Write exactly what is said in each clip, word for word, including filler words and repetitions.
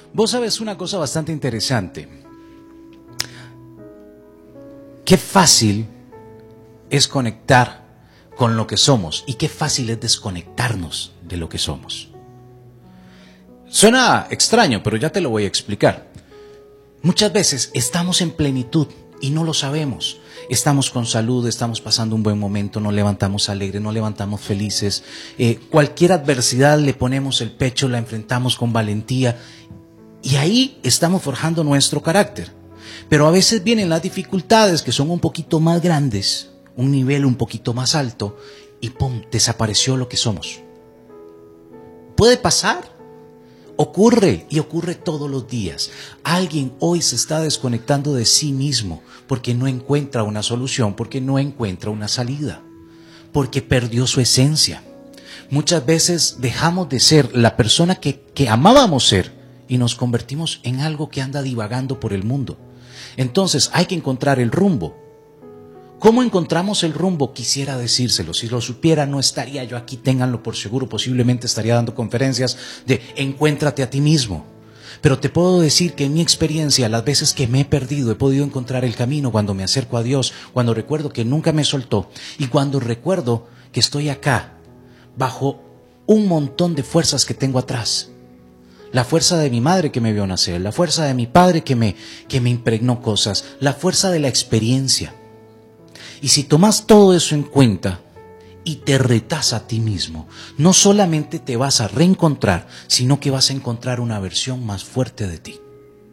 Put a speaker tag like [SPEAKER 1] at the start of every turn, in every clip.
[SPEAKER 1] Vos sabés una cosa bastante interesante. Qué fácil es conectar con lo que somos y qué fácil es desconectarnos de lo que somos. Suena extraño, pero ya te lo voy a explicar. Muchas veces estamos en plenitud y no lo sabemos. Estamos con salud, estamos pasando un buen momento, nos levantamos alegres, nos levantamos felices. Eh, cualquier adversidad le ponemos el pecho, la enfrentamos con valentía y ahí estamos forjando nuestro carácter. Pero a veces vienen las dificultades que son un poquito más grandes, un nivel un poquito más alto y ¡pum!, desapareció lo que somos. Puede pasar. Ocurre y ocurre todos los días. Alguien hoy se está desconectando de sí mismo porque no encuentra una solución, porque no encuentra una salida, porque perdió su esencia. Muchas veces dejamos de ser la persona que, que amábamos ser y nos convertimos en algo que anda divagando por el mundo. Entonces hay que encontrar el rumbo. ¿Cómo encontramos el rumbo? Quisiera decírselo. Si lo supiera, no estaría yo aquí, ténganlo por seguro. Posiblemente estaría dando conferencias de encuéntrate a ti mismo. Pero te puedo decir que en mi experiencia, las veces que me he perdido, he podido encontrar el camino cuando me acerco a Dios, cuando recuerdo que nunca me soltó y cuando recuerdo que estoy acá, bajo un montón de fuerzas que tengo atrás. La fuerza de mi madre que me vio nacer, la fuerza de mi padre que me, que me impregnó cosas, la fuerza de la experiencia. Y si tomas todo eso en cuenta y te retas a ti mismo, no solamente te vas a reencontrar, sino que vas a encontrar una versión más fuerte de ti.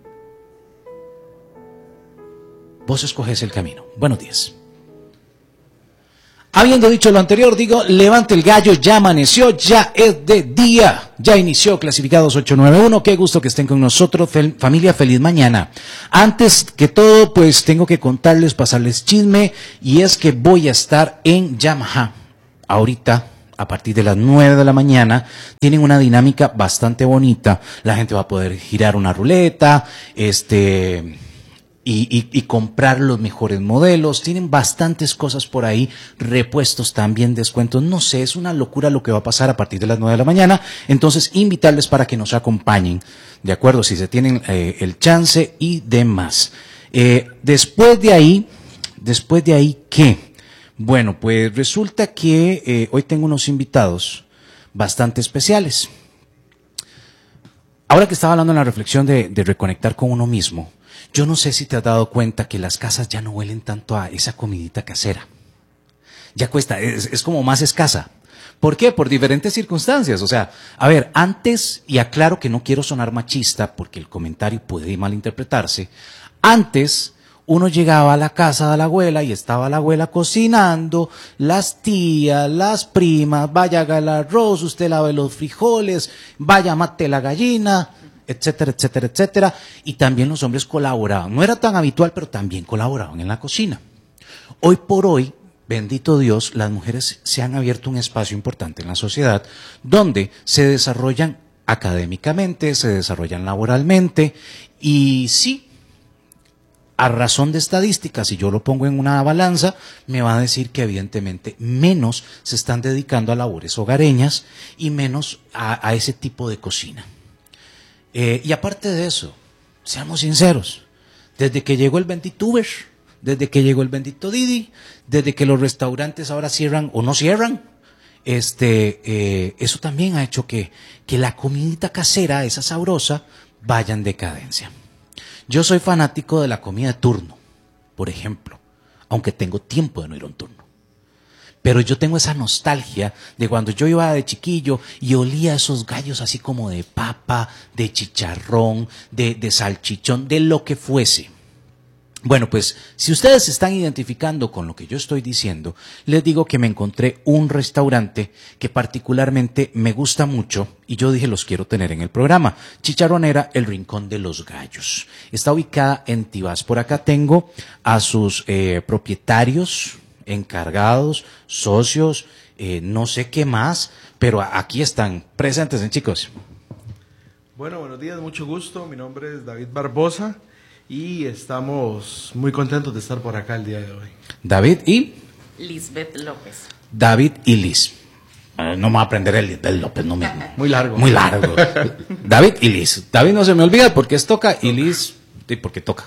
[SPEAKER 1] Vos escoges el camino. Buenos días. Habiendo dicho lo anterior, digo, levante el gallo, ya amaneció, ya es de día, ya inició Clasificados ocho nueve uno, qué gusto que estén con nosotros, Fel, familia, feliz mañana. Antes que todo, pues tengo que contarles, pasarles chisme, y es que voy a estar en Yamaha, ahorita, a partir de las nueve de la mañana, tienen una dinámica bastante bonita, la gente va a poder girar una ruleta, este... Y, y, y comprar los mejores modelos, tienen bastantes cosas por ahí, repuestos también, descuentos, no sé, es una locura lo que va a pasar a partir de las nueve de la mañana, entonces invitarles para que nos acompañen, de acuerdo, si se tienen eh, el chance y demás. Eh, después de ahí, después de ahí, ¿qué? Bueno, pues resulta que eh, hoy tengo unos invitados bastante especiales. Ahora que estaba hablando en la reflexión de, de reconectar con uno mismo, yo no sé si te has dado cuenta que las casas ya no huelen tanto a esa comidita casera. Ya cuesta, es, es como más escasa. ¿Por qué? Por diferentes circunstancias. O sea, a ver, antes, y aclaro que no quiero sonar machista porque el comentario puede malinterpretarse, antes uno llegaba a la casa de la abuela y estaba la abuela cocinando, las tías, las primas, vaya haga el arroz, usted lave los frijoles, vaya mate la gallina, etcétera, etcétera, etcétera, y también los hombres colaboraban. No era tan habitual, pero también colaboraban en la cocina. Hoy por hoy, bendito Dios, las mujeres se han abierto un espacio importante en la sociedad donde se desarrollan académicamente, se desarrollan laboralmente, y sí, a razón de estadísticas, si yo lo pongo en una balanza, me va a decir que evidentemente menos se están dedicando a labores hogareñas y menos a, a ese tipo de cocina. Eh, y aparte de eso, seamos sinceros, desde que llegó el bendito Uber, desde que llegó el bendito Didi, desde que los restaurantes ahora cierran o no cierran, este, eh, eso también ha hecho que, que la comidita casera, esa sabrosa, vaya en decadencia. Yo soy fanático de la comida de turno, por ejemplo, aunque tengo tiempo de no ir a un turno. Pero yo tengo esa nostalgia de cuando yo iba de chiquillo y olía esos gallos así como de papa, de chicharrón, de, de salchichón, de lo que fuese. Bueno, pues si ustedes se están identificando con lo que yo estoy diciendo, les digo que me encontré un restaurante que particularmente me gusta mucho y yo dije los quiero tener en el programa. Chicharronera El Rincón de los Gallos. Está ubicada en Tibás. Por acá tengo a sus eh, propietarios, encargados, socios, eh, no sé qué más, pero aquí están. Preséntense, chicos.
[SPEAKER 2] Bueno, buenos días, mucho gusto. Mi nombre es David Barbosa. Y estamos muy contentos de estar por acá el día de hoy.
[SPEAKER 1] David y...
[SPEAKER 3] Lisbeth López.
[SPEAKER 1] David y Liz. Uh, no me voy a aprender el del López, no me...
[SPEAKER 2] Muy largo.
[SPEAKER 1] Muy largo. David y Liz. David no se me olvida porque es toca y Liz sí, porque toca.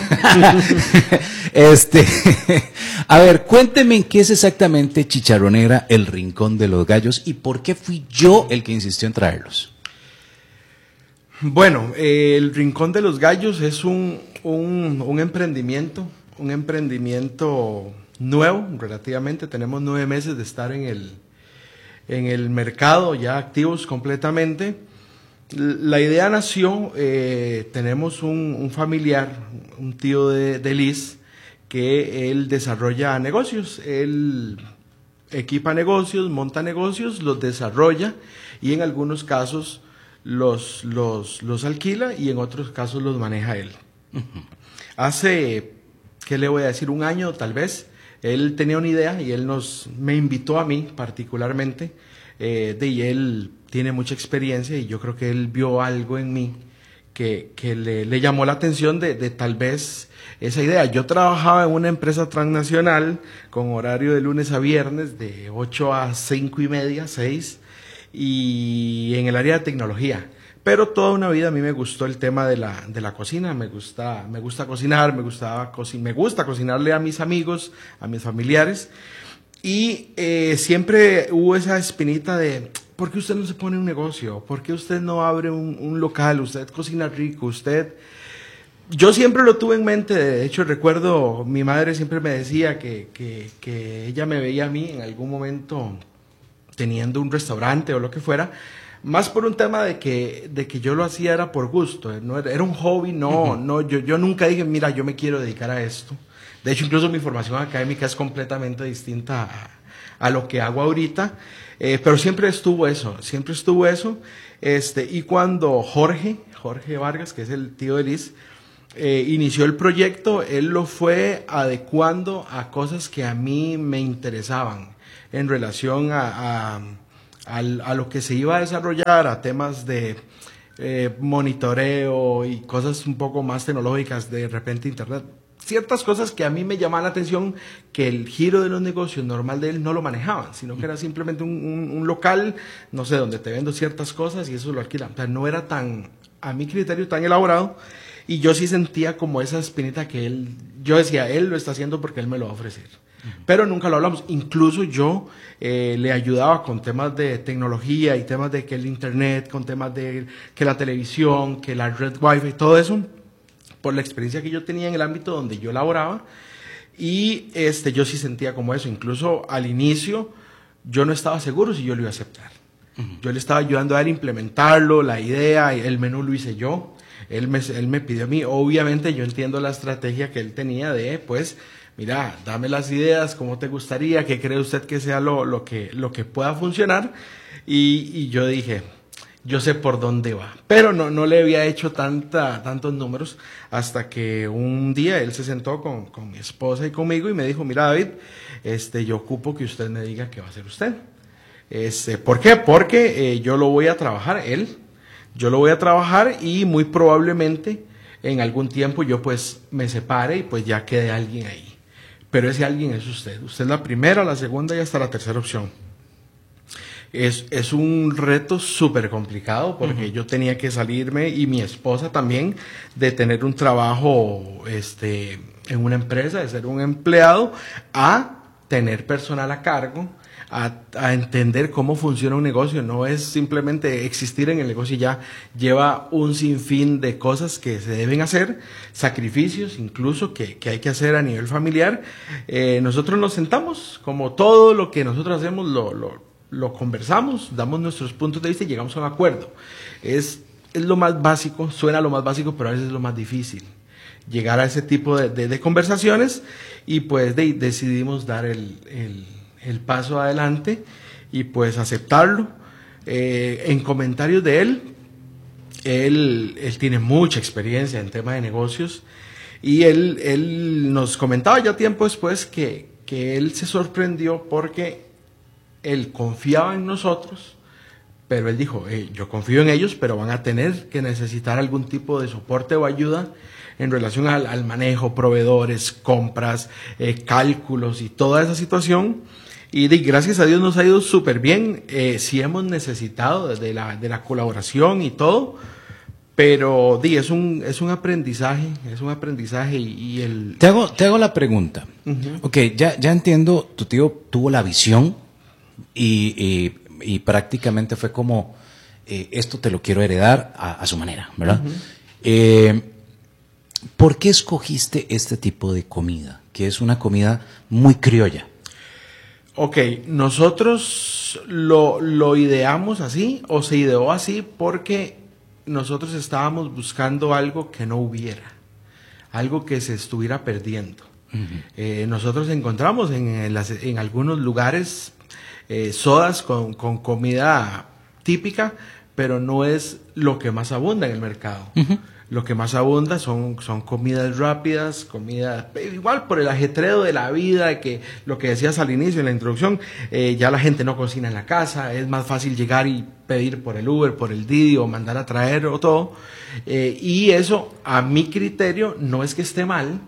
[SPEAKER 1] este, a ver, cuénteme en qué es exactamente Chicharronera, el Rincón de los Gallos, y por qué fui yo el que insistió en traerlos.
[SPEAKER 2] Bueno, eh, el Rincón de los Gallos es un, un, un emprendimiento, un emprendimiento nuevo, relativamente. Tenemos nueve meses de estar en el, en el mercado, ya activos completamente. La idea nació, eh, tenemos un, un familiar, un tío de, de Liz, que él desarrolla negocios, él equipa negocios, monta negocios, los desarrolla y en algunos casos los, los, los alquila y en otros casos los maneja él. Uh-huh. Hace, ¿qué le voy a decir? Un año tal vez, él tenía una idea y él nos, me invitó a mí particularmente, eh, de, y él tiene mucha experiencia y yo creo que él vio algo en mí que, que le, le llamó la atención de, de tal vez esa idea. Yo trabajaba en una empresa transnacional con horario de lunes a viernes de ocho a cinco y media, seis, y en el área de tecnología. Pero toda una vida a mí me gustó el tema de la, de la cocina, me gusta, me gusta cocinar, me, gustaba co- me gusta cocinarle a mis amigos, a mis familiares, y eh, siempre hubo esa espinita de... ¿Por qué usted no se pone un negocio? ¿Por qué usted no abre un, un local? Usted cocina rico, usted... Yo siempre lo tuve en mente, de hecho recuerdo, mi madre siempre me decía que, que, que ella me veía a mí en algún momento teniendo un restaurante o lo que fuera, más por un tema de que, de que yo lo hacía era por gusto, no era, era un hobby, no, uh-huh. no yo, yo nunca dije, mira, yo me quiero dedicar a esto. De hecho, incluso mi formación académica es completamente distinta a, a lo que hago ahorita. Eh, pero siempre estuvo eso, siempre estuvo eso, este, y cuando Jorge, Jorge Vargas, que es el tío de Liz, eh, inició el proyecto, él lo fue adecuando a cosas que a mí me interesaban en relación a, a, a, a lo que se iba a desarrollar, a temas de eh, monitoreo y cosas un poco más tecnológicas, de repente internet. Ciertas cosas que a mí me llamaban la atención, que el giro de los negocios normal de él no lo manejaban, sino que era simplemente un, un, un local, no sé, donde te vendo ciertas cosas y eso lo alquilan. O sea, no era tan, a mi criterio, tan elaborado, y yo sí sentía como esa espinita que él, yo decía, él lo está haciendo porque él me lo va a ofrecer. Uh-huh. Pero nunca lo hablamos. Incluso yo eh, le ayudaba con temas de tecnología y temas de que el internet, con temas de que la televisión, que la red wifi, todo eso, por la experiencia que yo tenía en el ámbito donde yo laboraba, y este, yo sí sentía como eso. Incluso al inicio yo no estaba seguro si yo lo iba a aceptar. Uh-huh. Yo le estaba ayudando a él a implementarlo, la idea, el menú lo hice yo, él me, él me pidió a mí. Obviamente yo entiendo la estrategia que él tenía de, pues, mira, dame las ideas, cómo te gustaría, qué cree usted que sea lo, lo, que, lo que pueda funcionar, y, y yo dije... Yo sé por dónde va, pero no, no le había hecho tanta, tantos números hasta que un día él se sentó con, con mi esposa y conmigo y me dijo, mira David, este, yo ocupo que usted me diga qué va a hacer usted. Este, ¿por qué? Porque eh, yo lo voy a trabajar, él, yo lo voy a trabajar y muy probablemente en algún tiempo yo pues me separe y pues ya quede alguien ahí. Pero ese alguien es usted, usted es la primera, la segunda y hasta la tercera opción. Es, es un reto súper complicado porque uh-huh. yo tenía que salirme, y mi esposa también, de tener un trabajo este, en una empresa, de ser un empleado, a tener personal a cargo, a, a entender cómo funciona un negocio. No es simplemente existir en el negocio, ya lleva un sinfín de cosas que se deben hacer, sacrificios incluso que, que hay que hacer a nivel familiar. Eh, nosotros nos sentamos, como todo lo que nosotros hacemos lo... lo lo conversamos, damos nuestros puntos de vista y llegamos a un acuerdo. Es, es lo más básico, suena lo más básico, pero a veces es lo más difícil, llegar a ese tipo de, de, de conversaciones, y pues de, decidimos dar el, el, el paso adelante y pues aceptarlo. Eh, en comentarios de él, él, él tiene mucha experiencia en tema de negocios, y él, él nos comentaba ya tiempo después que, que él se sorprendió porque él confiaba en nosotros, pero él dijo, hey, yo confío en ellos, pero van a tener que necesitar algún tipo de soporte o ayuda en relación al, al manejo, proveedores, compras, eh, cálculos y toda esa situación. Y de, gracias a Dios nos ha ido súper bien. Eh, sí hemos necesitado de la, de la colaboración y todo, pero di, es un es un aprendizaje, es un aprendizaje y, y el...
[SPEAKER 1] Te hago, te hago la pregunta.
[SPEAKER 2] Uh-huh.
[SPEAKER 1] Ok, ya, ya entiendo, tu tío tuvo la visión y, y, y prácticamente fue como, eh, esto te lo quiero heredar a, a su manera, ¿verdad? Uh-huh. Eh, ¿Por qué escogiste este tipo de comida? Que es una comida muy criolla.
[SPEAKER 2] Ok, nosotros lo, lo ideamos así, o se ideó así, porque nosotros estábamos buscando algo que no hubiera, algo que se estuviera perdiendo. Uh-huh. Eh, nosotros encontramos en, en, las, en algunos lugares eh, sodas con, con comida típica, pero no es lo que más abunda en el mercado. Uh-huh. Lo que más abunda son, son comidas rápidas, comidas, igual por el ajetreo de la vida, que lo que decías al inicio en la introducción, eh, ya la gente no cocina en la casa, es más fácil llegar y pedir por el Uber, por el Didi o mandar a traer o todo, eh, y eso a mi criterio no es que esté mal,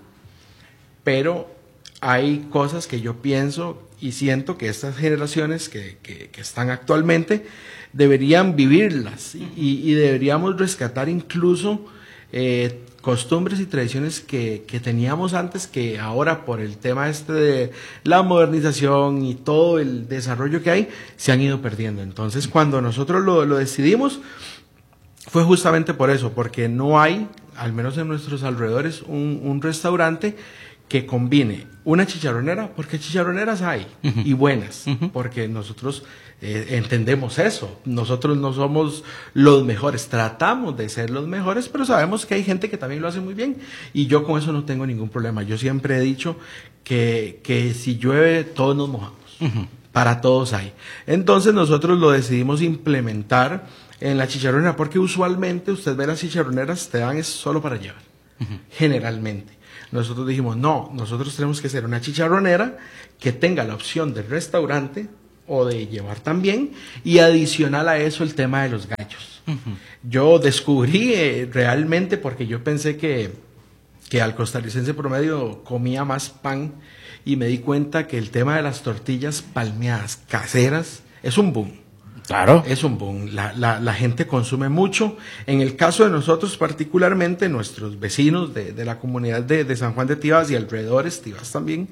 [SPEAKER 2] pero hay cosas que yo pienso y siento que estas generaciones que, que, que están actualmente deberían vivirlas y, y deberíamos rescatar incluso Eh, costumbres y tradiciones que, que teníamos antes, que ahora por el tema este de la modernización y todo el desarrollo que hay, se han ido perdiendo. Entonces, cuando nosotros lo, lo decidimos, fue justamente por eso, porque no hay, al menos en nuestros alrededores, un, un restaurante que combine una chicharronera, porque chicharroneras hay, uh-huh. y buenas, uh-huh. porque nosotros eh, entendemos eso, nosotros no somos los mejores, tratamos de ser los mejores, pero sabemos que hay gente que también lo hace muy bien, y yo con eso no tengo ningún problema. Yo siempre he dicho que, que si llueve, todos nos mojamos, uh-huh. para todos hay. Entonces nosotros lo decidimos implementar en la chicharronera, porque usualmente usted ve las chicharroneras, te dan es solo para llevar, uh-huh. generalmente. Nosotros dijimos, no, nosotros tenemos que ser una chicharronera que tenga la opción del restaurante o de llevar también, y adicional a eso el tema de los gallos. Uh-huh. Yo descubrí eh, realmente, porque yo pensé que, que al costarricense promedio comía más pan, y me di cuenta que el tema de las tortillas palmeadas caseras es un boom.
[SPEAKER 1] Claro.
[SPEAKER 2] Es un boom. La, la, la gente consume mucho. En el caso de nosotros, particularmente, nuestros vecinos de, de la comunidad de, de San Juan de Tibás y alrededores, Tibás también,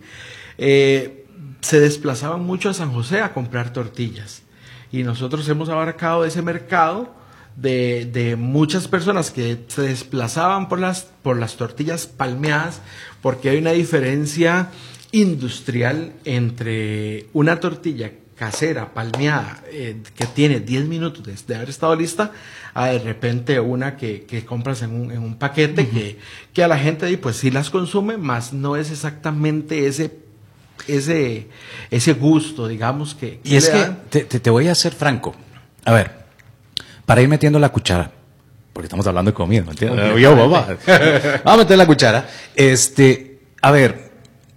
[SPEAKER 2] eh, se desplazaban mucho a San José a comprar tortillas. Y nosotros hemos abarcado ese mercado de, de muchas personas que se desplazaban por las, por las tortillas palmeadas, porque hay una diferencia industrial entre una tortilla casera, palmeada, eh, que tiene diez minutos de, de haber estado lista, a de repente una que, que compras en un, en un paquete, uh-huh. que, que a la gente pues sí las consume, más no es exactamente ese, ese, ese gusto, digamos, que, que
[SPEAKER 1] y es que te, te, te voy a ser franco, a ver, para ir metiendo la cuchara, porque estamos hablando de comida, ¿me entiendes? Okay. Yo, papá, vamos a meter la cuchara, este, a ver,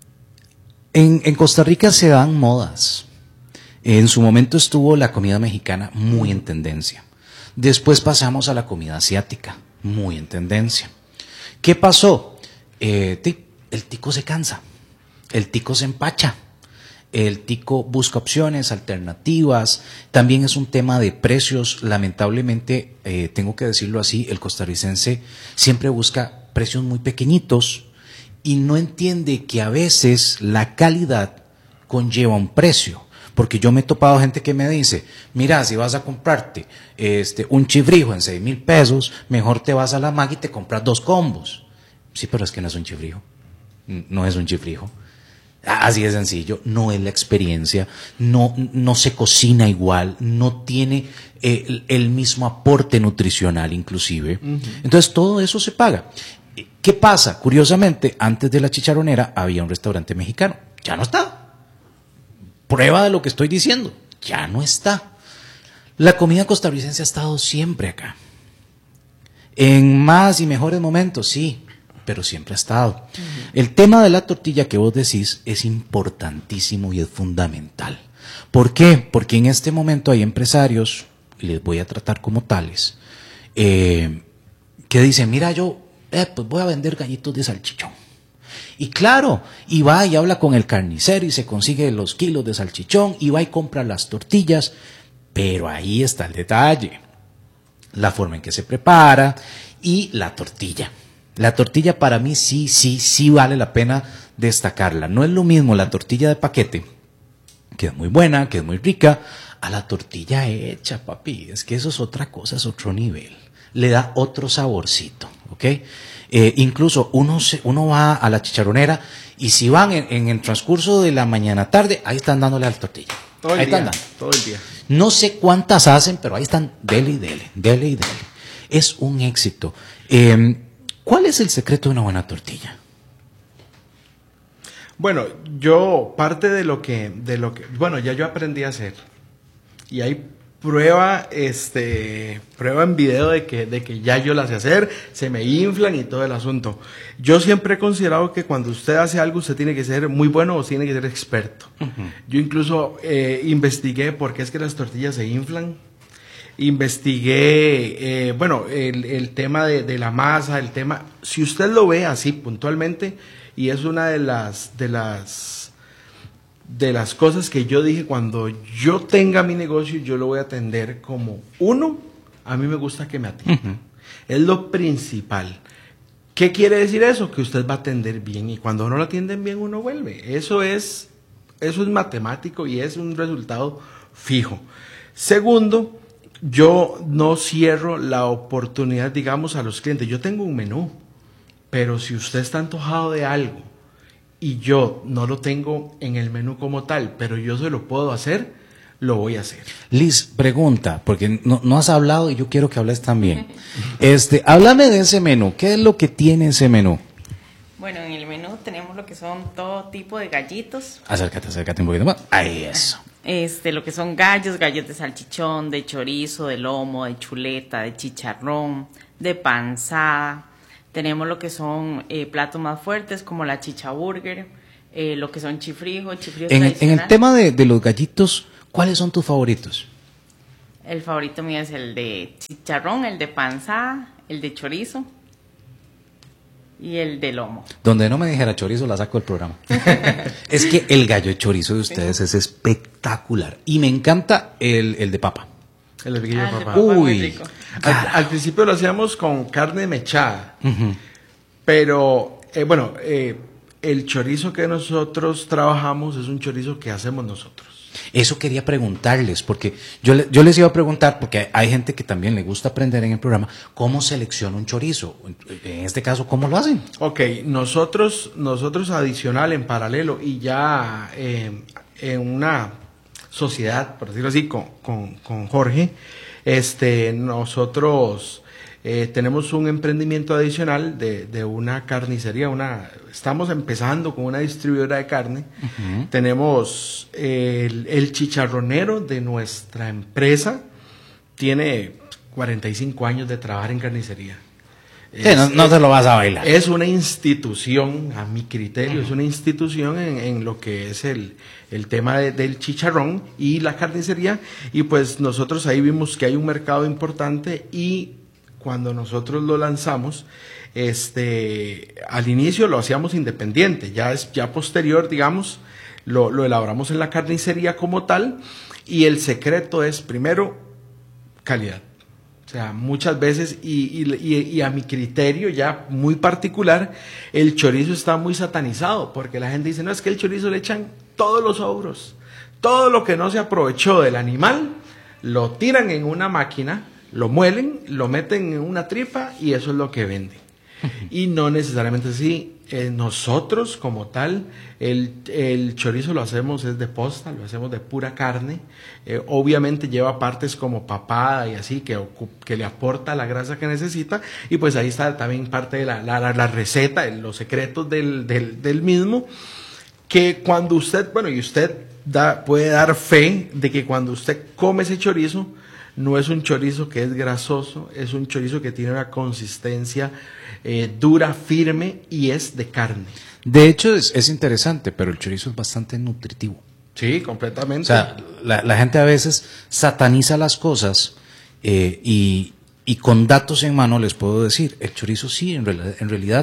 [SPEAKER 1] en, en Costa Rica se dan modas. En su momento estuvo la comida mexicana muy en tendencia. Después pasamos a la comida asiática, muy en tendencia. ¿Qué pasó? Eh, el tico se cansa, el tico se empacha, el tico busca opciones, alternativas. También es un tema de precios. Lamentablemente, eh, tengo que decirlo así, el costarricense siempre busca precios muy pequeñitos y no entiende que a veces la calidad conlleva un precio. Porque yo me he topado gente que me dice, mira, si vas a comprarte este, un chifrijo en seis mil pesos, mejor te vas a la Mag y te compras dos combos. Sí, pero es que no es un chifrijo, no es un chifrijo. Así de sencillo, no es la experiencia, no, no se cocina igual, no tiene eh, el, el mismo aporte nutricional inclusive. Uh-huh. Entonces todo eso se paga. ¿Qué pasa? Curiosamente, antes de la chicharronera había un restaurante mexicano, ya no está. Prueba de lo que estoy diciendo, ya no está. La comida costarricense ha estado siempre acá. En más y mejores momentos, sí, pero siempre ha estado. Uh-huh. El tema de la tortilla que vos decís es importantísimo y es fundamental. ¿Por qué? Porque en este momento hay empresarios, y les voy a tratar como tales, eh, que dicen, mira, yo eh, pues voy a vender gallitos de salchichón. Y claro, y va y habla con el carnicero y se consigue los kilos de salchichón y va y compra las tortillas. Pero ahí está el detalle. La forma en que se prepara y la tortilla. La tortilla para mí sí, sí, sí vale la pena destacarla. No es lo mismo la tortilla de paquete, que es muy buena, que es muy rica, a la tortilla hecha, papi. Es que eso es otra cosa, es otro nivel. Le da otro saborcito, ¿ok? Eh, incluso uno, se, uno va a la chicharronera y si van en, en el transcurso de la mañana tarde, ahí están dándole a la tortilla.
[SPEAKER 2] Todo el
[SPEAKER 1] ahí
[SPEAKER 2] día,
[SPEAKER 1] están dando.
[SPEAKER 2] todo el día.
[SPEAKER 1] No sé cuántas hacen, pero ahí están, dele y dele, dele y dele. Es un éxito. Eh, ¿Cuál es el secreto de una buena tortilla?
[SPEAKER 2] Bueno, yo parte de lo que, de lo que, bueno, ya yo aprendí a hacer y hay prueba, este, prueba en video de que, de que ya yo la sé hacer, se me inflan y todo el asunto. Yo siempre he considerado que cuando usted hace algo, usted tiene que ser muy bueno o tiene que ser experto. Uh-huh. Yo incluso eh, investigué por qué es que las tortillas se inflan. Investigué, eh, bueno, el, el tema de, de la masa, el tema, si usted lo ve así puntualmente, y es una de las, de las, de las cosas que yo dije, cuando yo tenga mi negocio, yo lo voy a atender como uno, a mí me gusta que me atiendan. Uh-huh. Es lo principal. ¿Qué quiere decir eso? Que usted va a atender bien, y cuando no lo atienden bien, uno vuelve. Eso es, eso es matemático y es un resultado fijo. Segundo, yo no cierro la oportunidad, digamos, a los clientes. Yo tengo un menú, pero si usted está antojado de algo y yo no lo tengo en el menú como tal, pero yo se lo puedo hacer, lo voy a hacer.
[SPEAKER 1] Liz, pregunta, porque no, no has hablado y yo quiero que hables también. Este, háblame de ese menú. ¿Qué es lo que tiene ese menú?
[SPEAKER 3] Bueno, en el menú tenemos lo que son todo tipo de gallitos.
[SPEAKER 1] Acércate, acércate un poquito más. Ahí, eso.
[SPEAKER 3] Este, lo que son gallos, gallos de salchichón, de chorizo, de lomo, de chuleta, de chicharrón, de panzada. Tenemos lo que son eh, platos más fuertes como la chicha burger, eh, lo que son chifrijos, chifrijos
[SPEAKER 1] en, en el tema de, de los gallitos, ¿cuáles son tus favoritos?
[SPEAKER 3] El favorito mío es el de chicharrón, el de panzada, el de chorizo y el de lomo.
[SPEAKER 1] Donde no me dijera chorizo, la saco del programa. Es que el gallo chorizo de ustedes es espectacular. Y me encanta el, el de papa.
[SPEAKER 2] El de piquillo
[SPEAKER 3] ah,
[SPEAKER 2] de
[SPEAKER 3] de
[SPEAKER 2] papa.
[SPEAKER 3] papa.
[SPEAKER 1] Uy.
[SPEAKER 2] Al, al principio lo hacíamos con carne mechada. Uh-huh. Pero, eh, bueno, eh, el chorizo que nosotros trabajamos es un chorizo que hacemos nosotros.
[SPEAKER 1] Eso quería preguntarles, porque yo, le, yo les iba a preguntar, porque hay gente que también le gusta aprender en el programa, ¿cómo selecciona un chorizo? En este caso, ¿cómo lo hacen?
[SPEAKER 2] Ok, nosotros, nosotros adicional, en paralelo, y ya eh, en una sociedad, por decirlo así, con, con, con Jorge, este, nosotros eh, tenemos un emprendimiento adicional de, de una carnicería, una, estamos empezando con una distribuidora de carne. Uh-huh. Tenemos el, el chicharronero de nuestra empresa, tiene cuarenta y cinco años de trabajar en carnicería.
[SPEAKER 1] Sí, es, no, no te lo vas a bailar.
[SPEAKER 2] Es una institución, a mi criterio, uh-huh. es una institución en, en lo que es el, el tema de, del chicharrón y la carnicería, y pues nosotros ahí vimos que hay un mercado importante, y cuando nosotros lo lanzamos, este, al inicio lo hacíamos independiente, ya es ya posterior, digamos, lo, lo elaboramos en la carnicería como tal, y el secreto es, primero, calidad. O sea, muchas veces, y, y, y, y a mi criterio ya muy particular, el chorizo está muy satanizado, porque la gente dice, no, es que el chorizo le echan todos los ogros, todo lo que no se aprovechó del animal, lo tiran en una máquina, lo muelen, lo meten en una tripa, y eso es lo que venden. Y no necesariamente así. Eh, nosotros como tal, el, el chorizo lo hacemos es de posta, lo hacemos de pura carne. Eh, obviamente lleva partes como papada y así, que, que le aporta la grasa que necesita, y pues ahí está también parte de la, la, la receta, los secretos del, del, del mismo, que cuando usted, bueno, y usted da, puede dar fe de que cuando usted come ese chorizo, no es un chorizo que es grasoso, es un chorizo que tiene una consistencia eh, dura, firme, y es de carne.
[SPEAKER 1] De hecho, es, es interesante, pero el chorizo es bastante nutritivo.
[SPEAKER 2] Sí, completamente.
[SPEAKER 1] O sea, la, la gente a veces sataniza las cosas eh, y, y con datos en mano les puedo decir, el chorizo sí, en realidad, en realidad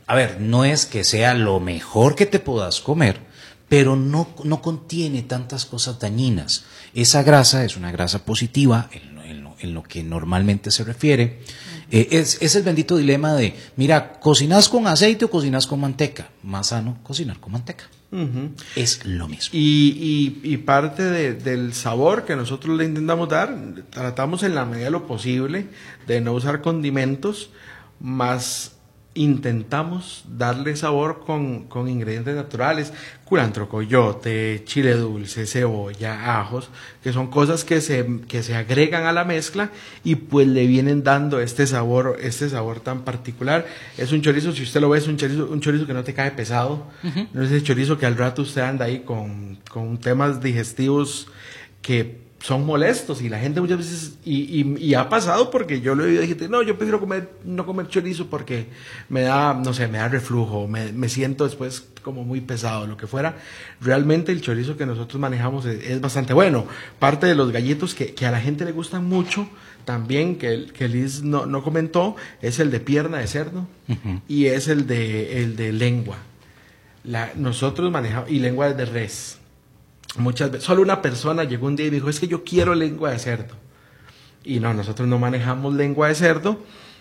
[SPEAKER 1] a ver, no es que sea lo mejor que te puedas comer, pero no, no contiene tantas cosas dañinas. Esa grasa es una grasa positiva en lo, en lo, en lo que normalmente se refiere. Eh, es, es el bendito dilema de, mira, ¿cocinas con aceite o cocinas con manteca? Más sano cocinar con manteca. Uh-huh. Es lo mismo.
[SPEAKER 2] Y, y, y parte de, del sabor que nosotros le intentamos dar, tratamos en la medida de lo posible de no usar condimentos, más intentamos darle sabor con, con ingredientes naturales, culantro, coyote, chile dulce, cebolla, ajos, que son cosas que se, que se agregan a la mezcla y pues le vienen dando este sabor, este sabor tan particular. Es un chorizo, si usted lo ve, es un chorizo, un chorizo que no te cae pesado, uh-huh. No es el chorizo que al rato usted anda ahí con, con temas digestivos que son molestos, y la gente muchas veces, y, y, y ha pasado porque yo lo he oído de gente, no, yo prefiero comer, no comer chorizo porque me da, no sé, me da reflujo, me, me siento después como muy pesado, lo que fuera. Realmente el chorizo que nosotros manejamos es, es bastante bueno. Parte de los gallitos que, que a la gente le gustan mucho, también, que, que Liz no, no comentó, es el de pierna de cerdo, uh-huh. Y es el de, el de lengua. La, nosotros manejamos, y lengua de res. Muchas veces, solo una persona llegó un día y dijo, es que yo quiero lengua de cerdo. Y no, nosotros no manejamos lengua de cerdo,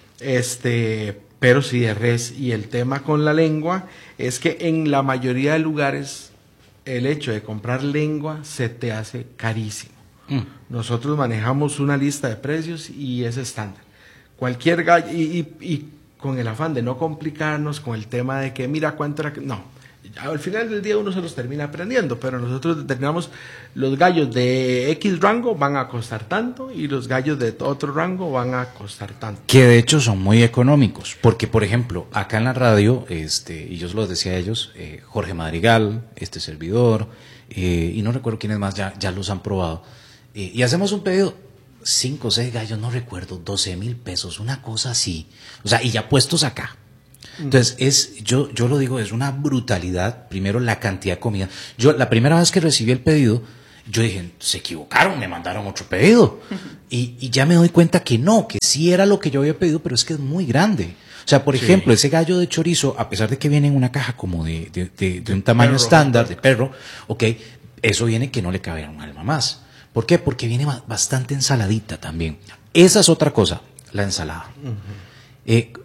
[SPEAKER 2] este, pero sí de res. Y el tema con la lengua es que en la mayoría de lugares el hecho de comprar lengua se te hace carísimo. Mm. Nosotros manejamos una lista de precios y es estándar. Cualquier gallo, y, y, y con el afán de no complicarnos con el tema de que mira cuánto era, no. Al final del día uno se los termina aprendiendo, pero nosotros determinamos los gallos de X rango van a costar tanto y los gallos de otro rango van a costar tanto.
[SPEAKER 1] Que de hecho son muy económicos, porque por ejemplo, acá en la radio, este, y yo se los decía a ellos, eh, Jorge Madrigal, este servidor, eh, y no recuerdo quiénes más ya, ya los han probado, eh, y hacemos un pedido, cinco o seis gallos, no recuerdo, doce mil pesos, una cosa así, o sea, y ya puestos acá. Entonces, es, yo, yo lo digo, es una brutalidad, primero la cantidad de comida. Yo, la primera vez que recibí el pedido, yo dije, se equivocaron, me mandaron otro pedido. Y, y ya me doy cuenta que no, que sí era lo que yo había pedido, pero es que es muy grande. O sea, por sí. ejemplo, ese gallo de chorizo, a pesar de que viene en una caja como de, de, de, de un tamaño perro, estándar, de perro, ok, eso viene que no le cabe a un alma más. ¿Por qué? Porque viene bastante ensaladita también. Esa es otra cosa, la ensalada. Uh-huh. Eh,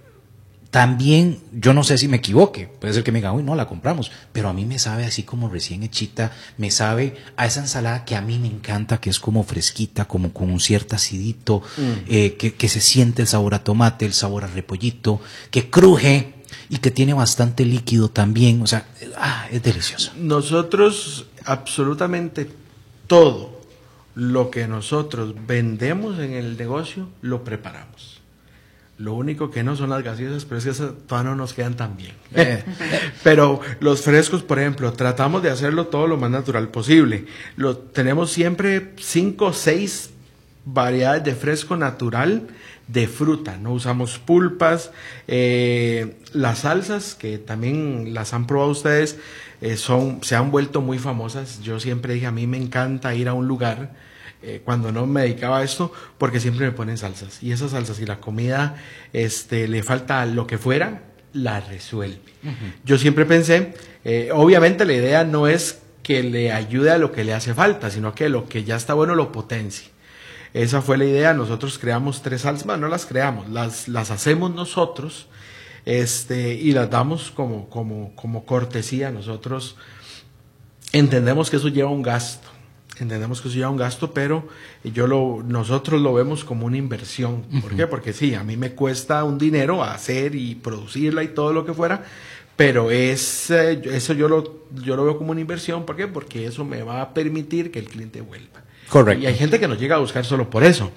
[SPEAKER 1] También, yo no sé si me equivoque, puede ser que me digan, uy, no, la compramos, pero a mí me sabe así como recién hechita, me sabe a esa ensalada que a mí me encanta, que es como fresquita, como con un cierto acidito, mm. eh, que, que se siente el sabor a tomate, el sabor a repollito, que cruje y que tiene bastante líquido también, o sea, ah, es delicioso.
[SPEAKER 2] Nosotros, absolutamente todo lo que nosotros vendemos en el negocio, lo preparamos. Lo único que no son las gaseosas, pero es que esas todavía no nos quedan tan bien. Eh, pero los frescos, por ejemplo, tratamos de hacerlo todo lo más natural posible. Lo, tenemos siempre cinco o seis variedades de fresco natural de fruta. No usamos pulpas. Eh, las salsas, que también las han probado ustedes, eh, son, se han vuelto muy famosas. Yo siempre dije, a mí me encanta ir a un lugar Eh, cuando no me dedicaba a esto, porque siempre me ponen salsas, y esas salsas, y la comida este, le falta lo que fuera, la resuelve. Uh-huh. Yo siempre pensé, eh, obviamente la idea no es que le ayude a lo que le hace falta, sino que lo que ya está bueno lo potencie. Esa fue la idea. Nosotros creamos tres salsas, bueno, no las creamos, las, las hacemos nosotros, este, y las damos como, como, como cortesía. Nosotros entendemos que eso lleva un gasto. Entendemos que eso lleva un gasto, pero yo lo, nosotros lo vemos como una inversión. ¿Por uh-huh. qué? Porque sí, a mí me cuesta un dinero hacer y producirla y todo lo que fuera, pero es, eh, eso yo lo, yo lo veo como una inversión. ¿Por qué? Porque eso me va a permitir que el cliente vuelva.
[SPEAKER 1] Correcto.
[SPEAKER 2] Y hay gente que nos llega a buscar solo por eso.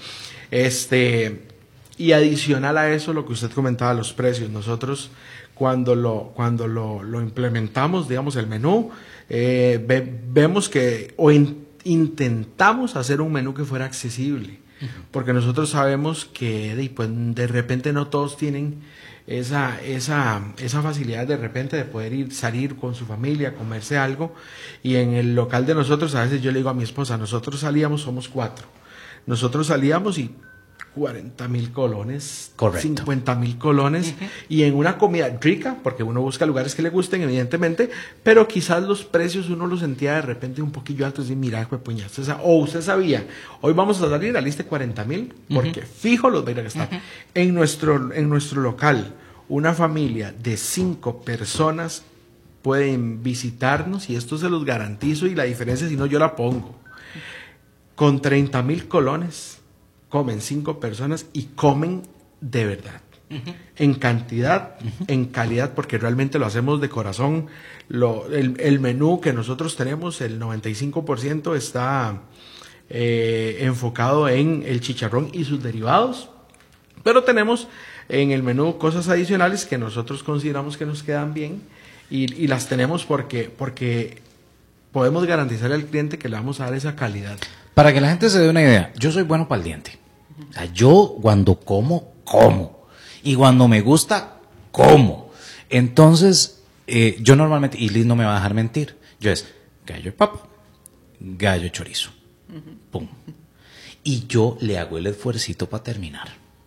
[SPEAKER 2] Este, y adicional a eso, lo que usted comentaba, los precios. Nosotros, cuando lo, cuando lo, lo implementamos, digamos, el menú, eh, ve, vemos que, o in, intentamos hacer un menú que fuera accesible, uh-huh. porque nosotros sabemos que de, pues, de repente no todos tienen esa, esa, esa facilidad de repente de poder ir, salir con su familia, comerse algo, y en el local de nosotros, a veces yo le digo a mi esposa, nosotros salíamos, somos cuatro, nosotros salíamos y cuarenta mil colones,
[SPEAKER 1] correcto,
[SPEAKER 2] cincuenta mil colones, uh-huh. y en una comida rica, porque uno busca lugares que le gusten, evidentemente, pero quizás los precios uno los sentía de repente un poquillo altos, y mira, puña, usted, o usted sabía, hoy vamos a salir a lista de cuarenta mil, porque uh-huh. fijo los va a ir a gastar. Uh-huh. En nuestro, en nuestro local, una familia de cinco personas pueden visitarnos, y esto se los garantizo, y la diferencia si no yo la pongo, con treinta mil colones, comen cinco personas y comen de verdad, uh-huh. en cantidad, uh-huh. en calidad, porque realmente lo hacemos de corazón. Lo, el, el menú que nosotros tenemos, el noventa y cinco por ciento está eh, enfocado en el chicharrón y sus derivados, pero tenemos en el menú cosas adicionales que nosotros consideramos que nos quedan bien, y, y las tenemos porque, porque podemos garantizarle al cliente que le vamos a dar esa calidad.
[SPEAKER 1] Para que la gente se dé una idea, yo soy bueno para el diente. O sea, yo cuando como, como. Y cuando me gusta, como. Entonces, eh, yo normalmente, y Liz no me va a dejar mentir, yo es gallo de papa, gallo de chorizo. Uh-huh. Pum. Y yo le hago el esfuercito para terminar.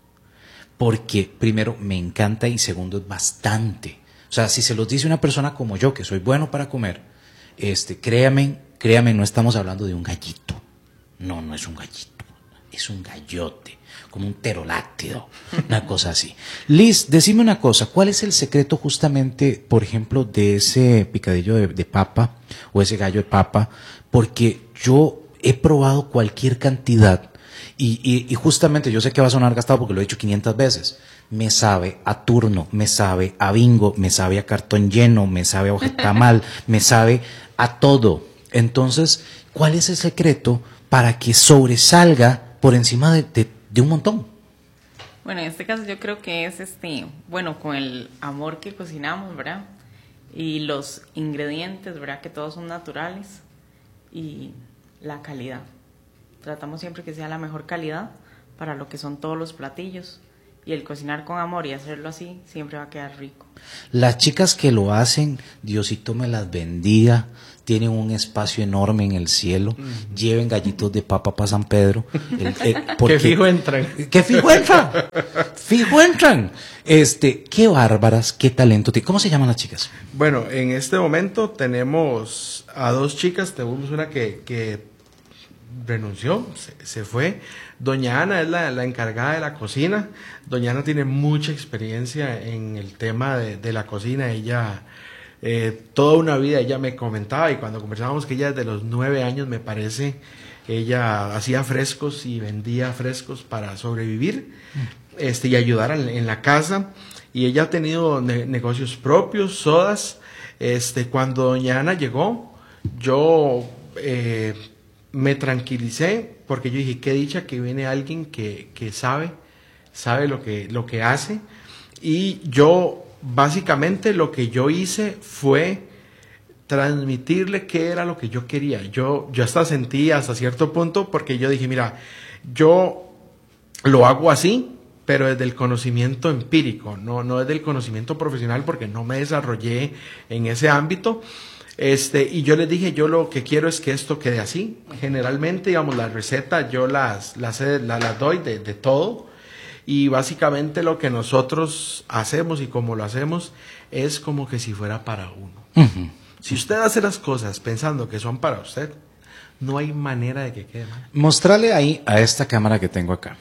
[SPEAKER 1] Porque primero me encanta y segundo es bastante. O sea, si se los dice una persona como yo, que soy bueno para comer, este, créame, créame, no estamos hablando de un gallito. No, no es un gallito, es un gallote, como un pterodáctilo, una cosa así. Liz, decime una cosa, ¿cuál es el secreto justamente, por ejemplo, de ese picadillo de, de papa o ese gallo de papa? Porque yo he probado cualquier cantidad y, y, y justamente yo sé que va a sonar gastado porque lo he hecho quinientas veces. Me sabe a turno, me sabe a bingo, me sabe a cartón lleno, me sabe a hojetamal, me sabe a todo. Entonces, ¿cuál es el secreto para que sobresalga por encima de, de, de un montón?
[SPEAKER 3] Bueno, en este caso yo creo que es este, bueno, con el amor que cocinamos, ¿verdad? Y los ingredientes, ¿verdad? Que todos son naturales y la calidad. Tratamos siempre que sea la mejor calidad para lo que son todos los platillos. Y el cocinar con amor y hacerlo así siempre va a quedar rico.
[SPEAKER 1] Las chicas que lo hacen, Diosito me las bendiga, tienen un espacio enorme en el cielo, uh-huh. lleven gallitos de papa para San Pedro. El, el, porque,
[SPEAKER 2] que fijo entran.
[SPEAKER 1] Que fijo entran. Fijo entran. Este, qué bárbaras, qué talento. ¿Cómo se llaman las chicas?
[SPEAKER 2] Bueno, en este momento tenemos a dos chicas, tenemos una que, que renunció, se, se fue. Doña Ana es la, la encargada de la cocina. Doña Ana tiene mucha experiencia en el tema de, de la cocina. Ella, eh, toda una vida, ella me comentaba, y cuando conversábamos que ella desde los nueve años, me parece, ella hacía frescos y vendía frescos para sobrevivir, este, y ayudar en, en la casa. Y ella ha tenido ne- negocios propios, sodas. Este, cuando Doña Ana llegó, yo eh, me tranquilicé, porque yo dije, qué dicha que viene alguien que, que sabe, sabe lo que, lo que hace. Y yo, básicamente, lo que yo hice fue transmitirle qué era lo que yo quería. Yo, yo hasta sentí hasta cierto punto, porque yo dije, mira, yo lo hago así, pero desde el conocimiento empírico, no, no desde el conocimiento profesional, porque no me desarrollé en ese ámbito. Este, y yo les dije, yo lo que quiero es que esto quede así. Generalmente, digamos, la receta yo las, las, las, las doy de, de todo, y básicamente lo que nosotros hacemos y como lo hacemos es como que si fuera para uno. Uh-huh. Si usted hace las cosas pensando que son para usted, no hay manera de que quede mal.
[SPEAKER 1] Mostrarle ahí a esta cámara que tengo acá.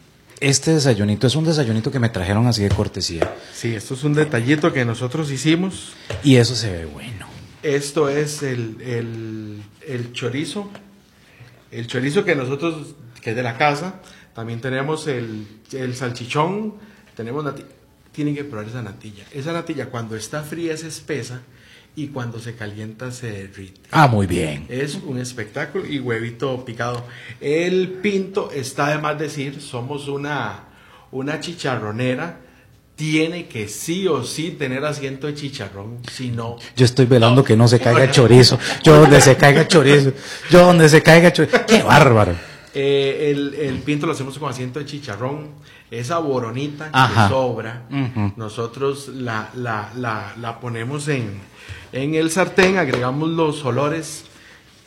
[SPEAKER 1] Este desayunito es un desayunito que me trajeron así de cortesía.
[SPEAKER 2] Sí, esto es un detallito que nosotros hicimos.
[SPEAKER 1] Y eso se ve bueno.
[SPEAKER 2] Esto es el, el, el chorizo, el chorizo que nosotros, que es de la casa. También tenemos el, el salchichón, tenemos natilla. Tienen que probar esa natilla. Esa natilla cuando está fría es espesa y cuando se calienta se derrite.
[SPEAKER 1] Ah, muy bien.
[SPEAKER 2] Es un espectáculo, y huevito picado. El pinto, está de más decir, somos una, una chicharronera. Tiene que sí o sí tener asiento de chicharrón, si no...
[SPEAKER 1] Yo estoy velando no, que no se caiga el chorizo. Yo donde se caiga el chorizo. Yo donde se caiga el chorizo. ¡Qué bárbaro!
[SPEAKER 2] Eh, el, el pinto lo hacemos con asiento de chicharrón. Esa boronita
[SPEAKER 1] Ajá.
[SPEAKER 2] que sobra, uh-huh. nosotros la, la, la, la ponemos en, en el sartén, agregamos los olores,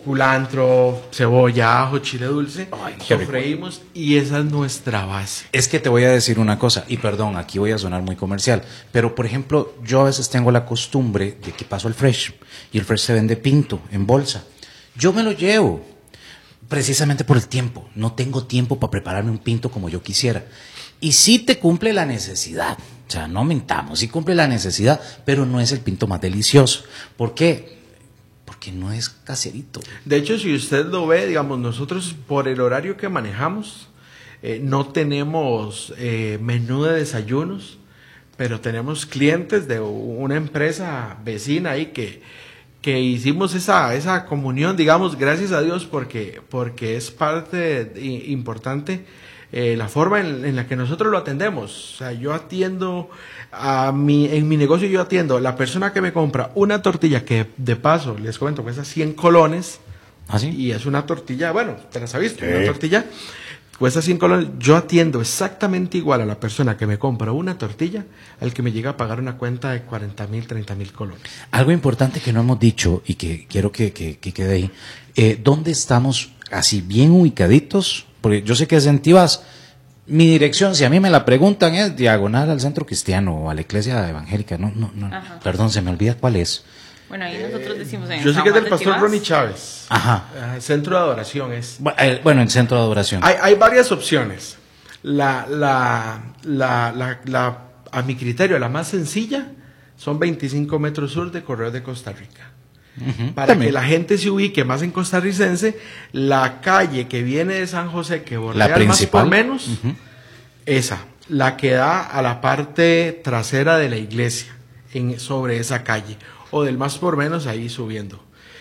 [SPEAKER 2] culantro, cebolla, ajo, chile dulce,
[SPEAKER 1] Ay, qué rico.
[SPEAKER 2] sofreímos y esa es nuestra base.
[SPEAKER 1] Es que te voy a decir una cosa, y perdón, aquí voy a sonar muy comercial, pero por ejemplo, yo a veces tengo la costumbre de que paso el fresh, y el fresh se vende pinto, en bolsa. Yo me lo llevo, precisamente por el tiempo. No tengo tiempo para prepararme un pinto como yo quisiera. Y sí te cumple la necesidad, o sea, no mentamos, sí cumple la necesidad, pero no es el pinto más delicioso. ¿Por qué? Porque no es caserito.
[SPEAKER 2] De hecho, si usted lo ve, digamos, nosotros por el horario que manejamos, eh, no tenemos eh, menú de desayunos, pero tenemos clientes de una empresa vecina ahí que, que hicimos esa, esa comunión, digamos, gracias a Dios, porque, porque es parte de, importante eh, la forma en, en la que nosotros lo atendemos. O sea, yo atiendo, a mi, en mi negocio yo atiendo a la persona que me compra una tortilla que de paso, les cuento, cuesta cien colones.
[SPEAKER 1] ¿Ah, sí?
[SPEAKER 2] Y es una tortilla, bueno, te las has visto,
[SPEAKER 1] Sí.
[SPEAKER 2] una tortilla cuesta cien colones. Yo atiendo exactamente igual a la persona que me compra una tortilla al que me llega a pagar una cuenta de cuarenta mil, treinta mil colones.
[SPEAKER 1] Algo importante que no hemos dicho y que quiero que, que, que quede ahí, eh, ¿dónde estamos así bien ubicaditos? Porque yo sé que es en Tibás. Mi dirección, si a mí me la preguntan, es diagonal al Centro Cristiano o a la Iglesia Evangélica. No, no, no.
[SPEAKER 3] Ajá.
[SPEAKER 1] Perdón, se me olvida cuál es.
[SPEAKER 3] Bueno, ahí nosotros decimos en
[SPEAKER 2] Yo sé
[SPEAKER 3] San
[SPEAKER 2] que es
[SPEAKER 3] Juan
[SPEAKER 2] del
[SPEAKER 3] de
[SPEAKER 2] pastor
[SPEAKER 3] Tibás.
[SPEAKER 2] Ronnie Chávez.
[SPEAKER 1] Ajá.
[SPEAKER 2] Ah, centro de adoración es.
[SPEAKER 1] Bu- eh, Bueno, en Centro de Adoración.
[SPEAKER 2] Hay, hay varias opciones. La, la, la, la, la, a mi criterio, la más sencilla son veinticinco metros sur de Correos de Costa Rica.
[SPEAKER 1] Ujú.
[SPEAKER 2] Para
[SPEAKER 1] También.
[SPEAKER 2] que la gente se ubique más en costarricense, la calle que viene de San José, que bordea
[SPEAKER 1] La
[SPEAKER 2] el más
[SPEAKER 1] principal.
[SPEAKER 2] por menos,
[SPEAKER 1] Ujú.
[SPEAKER 2] esa, la que da a la parte trasera de la iglesia, en, sobre esa calle, o del más por menos ahí subiendo.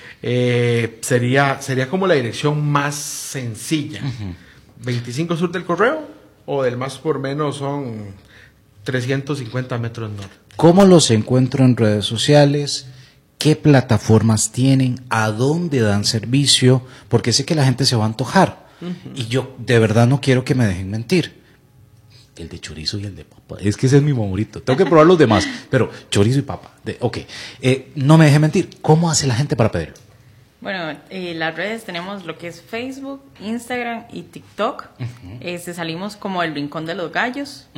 [SPEAKER 2] Eh, sería, sería como la dirección más sencilla. veinticinco sur del Correo, o del más por menos son trescientos cincuenta metros norte.
[SPEAKER 1] ¿Cómo los encuentro en redes sociales? ¿Qué plataformas tienen? ¿A dónde dan servicio? Porque sé que la gente se va a antojar. Y yo de verdad no quiero que me dejen mentir. El de chorizo y el de papa. Es que ese es mi favorito. Tengo que probar los demás. Pero chorizo y papa. De, ok. Eh, no me dejen mentir. ¿Cómo hace la gente para pedirlo?
[SPEAKER 3] Bueno, eh, las redes tenemos lo que es Facebook, Instagram y TikTok. Este, salimos como el Rincón de los Gallos.